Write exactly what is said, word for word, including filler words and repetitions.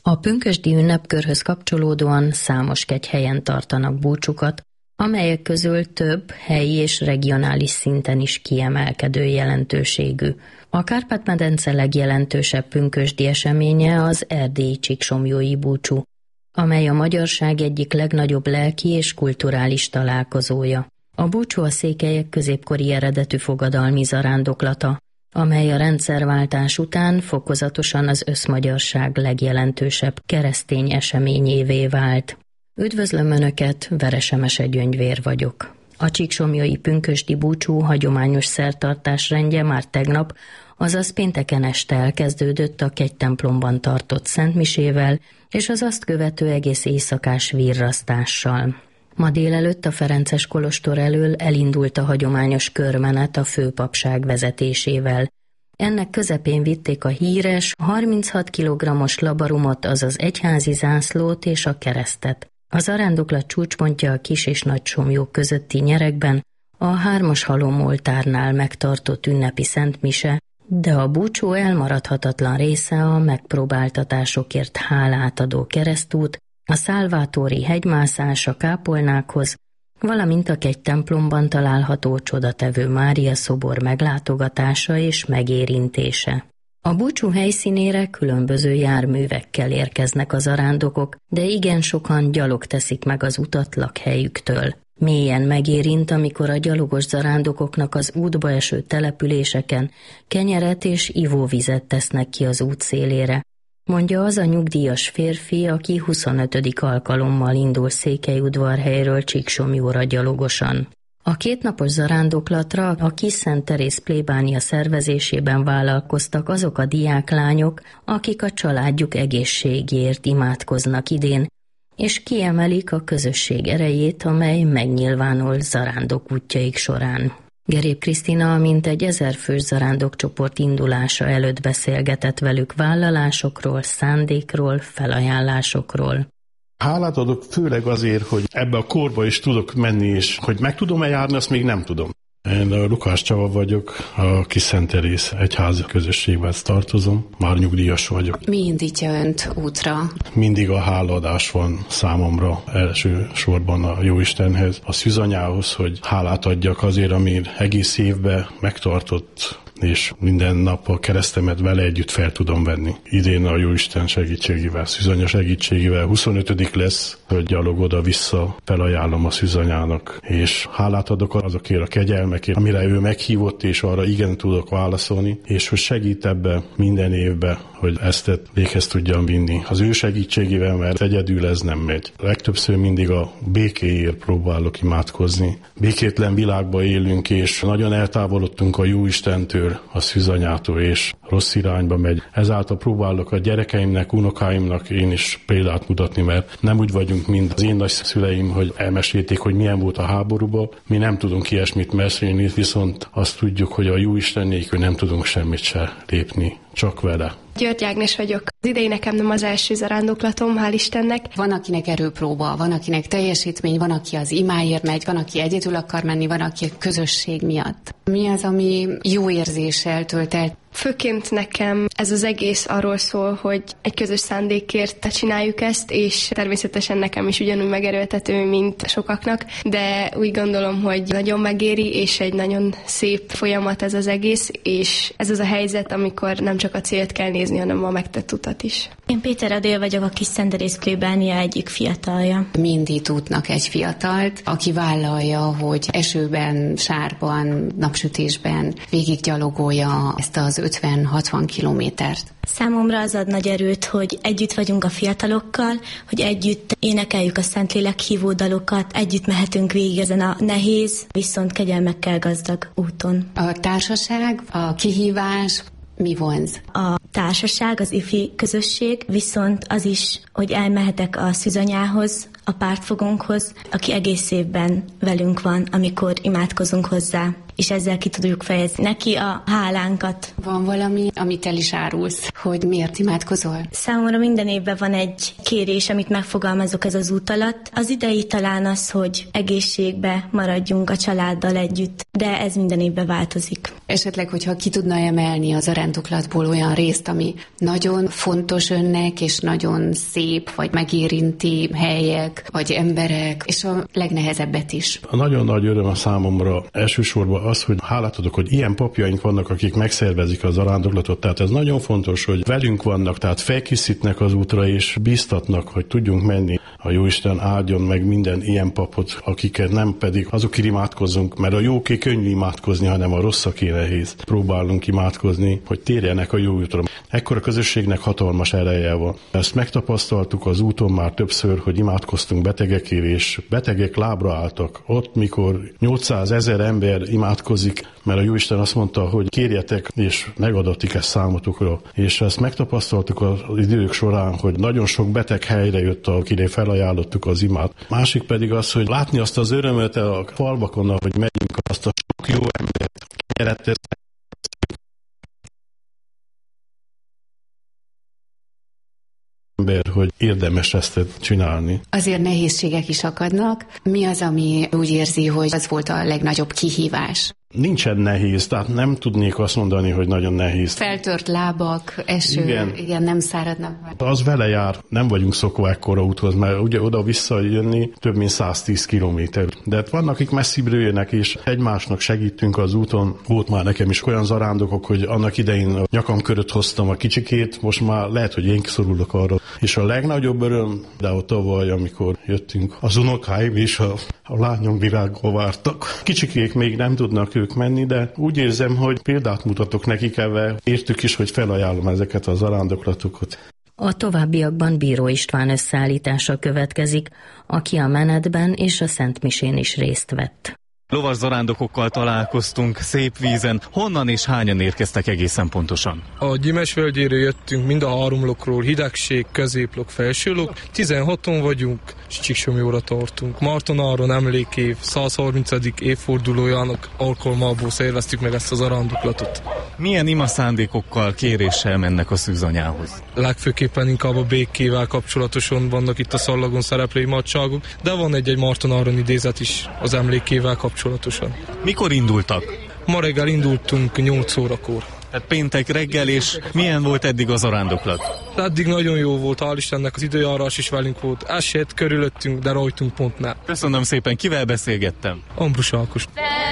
A pünkösdi ünnepkörhöz kapcsolódóan számos kegyhelyen tartanak búcsukat, amelyek közül több helyi és regionális szinten is kiemelkedő jelentőségű. A Kárpát-medence legjelentősebb pünkösdi eseménye az erdélyi csíksomlyói búcsú, amely a magyarság egyik legnagyobb lelki és kulturális találkozója. A búcsú a székelyek középkori eredetű fogadalmi zarándoklata, amely a rendszerváltás után fokozatosan az összmagyarság legjelentősebb keresztény eseményévé vált. Üdvözlöm Önöket, Veresemese Gyöngyvér vagyok. A csíksomlyói pünkösdi búcsú hagyományos szertartás rendje már tegnap, azaz pénteken este elkezdődött a kegytemplomban tartott szentmisével és az azt követő egész éjszakás virrasztással. Ma délelőtt a ferences kolostor elől elindult a hagyományos körmenet a főpapság vezetésével. Ennek közepén vitték a híres, harminchat kilogrammos labarumot, azaz egyházi zászlót és a keresztet. A zarándoklat csúcspontja a Kis- és Nagysomlyó közötti nyeregben, a hármas halomoltárnál megtartott ünnepi szentmise, de a búcsú elmaradhatatlan része a megpróbáltatásokért hálát adó keresztút, a szálvátóri hegymászás a kápolnákhoz, valamint a kegytemplomban található csodatevő Mária szobor meglátogatása és megérintése. A búcsú helyszínére különböző járművekkel érkeznek az zarándokok, de igen sokan gyalog teszik meg az utat lakhelyüktől. Mélyen megérint, amikor a gyalogos zarándokoknak az útba eső településeken kenyeret és ivóvizet tesznek ki az út szélére, mondja az a nyugdíjas férfi, aki huszonötödik alkalommal indul Székelyudvarhelyről Csíksomlyóra gyalogosan. A kétnapos zarándoklatra a Kis Szent Teréz plébánia szervezésében vállalkoztak azok a diáklányok, akik a családjuk egészségéért imádkoznak idén, és kiemelik a közösség erejét, amely megnyilvánul zarándok útjaik során. Gerép Krisztina mintegy ezerfős zarándokcsoport indulása előtt beszélgetett velük vállalásokról, szándékról, felajánlásokról. Hálát adok főleg azért, hogy ebbe a korba is tudok menni, és hogy meg tudom-e járni, azt még nem tudom. Én a Lukás Csaba vagyok, a Kis Szent Teréz egyházi közösséghez tartozom, már nyugdíjas vagyok. Mi indítja Önt útra? Mindig a hálaadás van számomra első sorban a Jóistenhez, a szűzanyához, hogy hálát adjak azért, amit egész évben megtartott, és minden nap a keresztemet vele együtt fel tudom venni. Idén a Jóisten segítségével, szűzanya segítségével huszonötödik lesz, hogy gyalog oda-vissza felajánlom a szűzanyának, és hálát adok azokért a kegyelmekért, amire ő meghívott, és arra igen tudok válaszolni, és hogy segít ebbe minden évbe, hogy ezt véghez tudjam vinni. Az ő segítségével, mert egyedül ez nem megy. Legtöbbször mindig a békéért próbálok imádkozni. Békétlen világban élünk, és nagyon eltávolodtunk a Jóistentől, a szűzanyától, és rossz irányba megy. Ezáltal próbálok a gyerekeimnek, unokáimnak én is példát mutatni, mert nem úgy vagyunk, mint az én nagyszüleim, hogy elmesélték, hogy milyen volt a háborúban. Mi nem tudunk ilyesmit mesélni, viszont azt tudjuk, hogy a Jóisten nélkül nem tudunk semmit se lépni, csak vele. György Ágnes vagyok. Az idei nekem nem az első zarándoklatom, hál' Istennek. Van, akinek erőpróba, van, akinek teljesítmény, van, aki az imáért megy, van, aki egyedül akar menni, van, aki a közösség miatt. Mi az, ami jó érzéssel tölt el? Főként nekem ez az egész arról szól, hogy egy közös szándékért csináljuk ezt, és természetesen nekem is ugyanúgy megerőltető, mint sokaknak, de úgy gondolom, hogy nagyon megéri, és egy nagyon szép folyamat ez az egész, és ez az a helyzet, amikor nem csak a célt kell nézni, hanem a megtett utat is. Én Péter Adél vagyok, a Kis Szent Teréz plébánia egyik fiatalja. Mi indít útnak egy fiatalt, aki vállalja, hogy esőben, sárban, napsütésben végiggyalogolja ezt az ötven-hatvan kilométert. Számomra az ad nagy erőt, hogy együtt vagyunk a fiatalokkal, hogy együtt énekeljük a Szentlélek hívó dalokat, együtt mehetünk végig ezen a nehéz, viszont kegyelmekkel gazdag úton. A társaság, a kihívás mi vonz? A társaság, az ifi közösség, viszont az is, hogy elmehetek a szűzanyához, a pártfogónkhoz, aki egész évben velünk van, amikor imádkozunk hozzá. és ezzel ki tudjuk fejezni neki a hálánkat. Van valami, amit el is árulsz, hogy miért imádkozol? Számomra minden évben van egy kérés, amit megfogalmazok ez az út alatt. Az idei talán az, hogy egészségbe maradjunk a családdal együtt, de ez minden évben változik. Esetleg, hogyha ki tudna emelni az arándoklatból olyan részt, ami nagyon fontos önnek, és nagyon szép, vagy megérinti helyek, vagy emberek, és a legnehezebbet is. A nagyon nagy öröm a számomra elsősorban az, hogy hálát adok, hogy ilyen papjaink vannak, akik megszervezik az arándoklatot. Tehát ez nagyon fontos, hogy velünk vannak, tehát felkészítnek az útra, és bíztatnak, hogy tudjunk menni. A Jóisten áldjon meg minden ilyen papot, akiket nem pedig azokért imádkozzunk, mert a jóké könnyű imádkozni, hanem a rosszaké nehéz. Próbálunk imádkozni, hogy térjenek a jó útra. Ekkor a közösségnek hatalmas ereje van. Ezt megtapasztaltuk az úton már többször, hogy imádkoztunk betegekért, és betegek lábra álltak. Ott, mikor nyolcszázezer ember imádkozik, mert a Jóisten azt mondta, hogy kérjetek, és megadatik ezt számotokra. És ezt megtapasztaltuk az idők során, hogy nagyon sok beteg helyre jött, akire felajánlottuk az imát. Másik pedig az, hogy látni azt az örömöt a falvakon, hogy megyünk, azt a sok jó embert, kenyeret ember, hogy érdemes ezt csinálni. Azért nehézségek is akadnak. Mi az, ami úgy érzi, hogy az volt a legnagyobb kihívás? Nincsen nehéz, tehát nem tudnék azt mondani, hogy nagyon nehéz. Feltört lábak, eső, igen, igen nem száradnak meg. Az vele jár, nem vagyunk szokva ekkora úthoz, mert ugye oda-vissza jönni több mint száztíz kilométer. De hát vannak, akik messzibbről jönnek, és egymásnak segítünk az úton. Volt már nekem is olyan zarándokok, hogy annak idején a nyakam körött hoztam a kicsikét, most már lehet, hogy én kiszorulok arra. És a legnagyobb öröm, de ott tavaly, amikor jöttünk, az unokáim és a, a lányom virággal vártak. Kicsikék még nem tudnak ők menni, de úgy érzem, hogy példát mutatok nekik ebben. Értük is, hogy felajánlom ezeket az arándoklatokat. A továbbiakban Bíró István összeállítása következik, aki a menetben és a Szentmisén is részt vett. Lovas zarándokokkal találkoztunk szép vízen. Honnan és hányan érkeztek egészen pontosan? A Gyimes völgyéről jöttünk, mind a három lokról, hidegség, középlok, felsőlok. tizenhaton vagyunk, és Csíksomlyóra tartunk. Marton-Áron emlékév százharmincadik évfordulójának alkalmából szerveztük meg ezt az arándoklatot. Milyen ima szándékokkal, kéréssel mennek a szűzanyához? Legfőképpen inkább a békével kapcsolatosan vannak itt a szallagon szereplő imádságok, de van egy-egy Marton-Áron idézet is az emlékével kapcsolatosan. Mikor indultak? Ma reggel indultunk nyolc órakor. Tehát péntek reggel, és milyen volt eddig az arándoklat? Eddig nagyon jó volt, hál' Istennek az időjárás is velünk volt. Esett körülöttünk, de rajtunk pont nem. Köszönöm szépen, kivel beszélgettem? Ambrus Ákos.